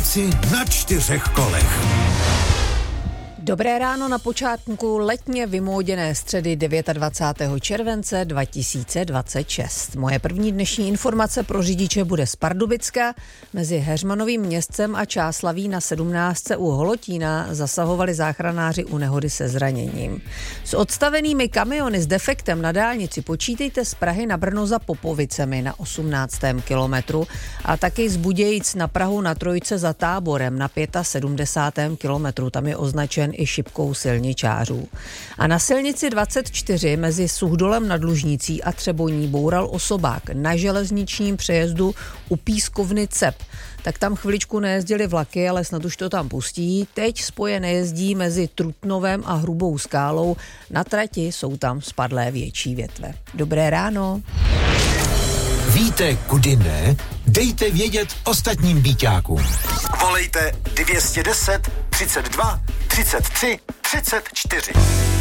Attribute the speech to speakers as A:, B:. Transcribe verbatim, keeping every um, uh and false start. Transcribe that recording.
A: dálnici na čtyřech kolech.
B: Dobré ráno na počátku letně vymóděné středy dvacátého devátého července dva tisíce dvacet šest. Moje první dnešní informace pro řidiče bude z Pardubicka. Mezi Heřmanovým Městcem a Čáslaví na sedmnáctce u Holotína zasahovali záchranáři u nehody se zraněním. S odstavenými kamiony s defektem na dálnici počítejte z Prahy na Brno za Popovicemi na osmnáctém kilometru a taky z Budějic na Prahu na Trojce za Táborem na sedmdesátém pátém kilometru. Tam je označen i šipkou silničářů. A na silnici dvacet čtyři mezi Suchdolem nad Lužnicí a Třeboní boural osobák na železničním přejezdu u Pískovny Cep. Tak tam chviličku nejezdily vlaky, ale snad už to tam pustí. Teď spoje nejezdí mezi Trutnovem a Hrubou Skálou. Na trati jsou tam spadlé větší větve. Dobré ráno.
A: Víte, kudy ne? Dejte vědět ostatním býťákům.
C: Volejte dvě stě deset, třicet dva, třicet tři, třicet čtyři.